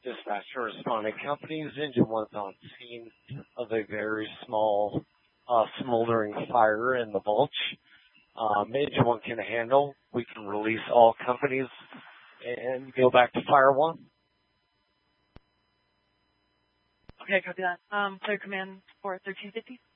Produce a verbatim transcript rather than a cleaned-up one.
Dispatcher responding. Companies, Engine one's on scene of a very small uh, smoldering fire in the Vultch. Um, Engine one can handle. We can release all companies and go back to Fire one. Okay, copy that. Um, Clear command for thirteen fifty.